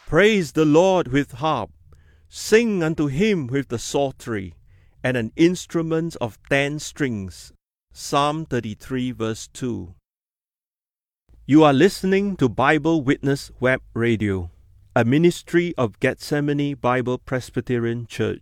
Praise the Lord with harp. Sing unto him with the psaltery, and an instrument of 10 strings. Psalm 33 verse 2. You are listening to Bible Witness Web Radio, a ministry of Gethsemane Bible Presbyterian Church.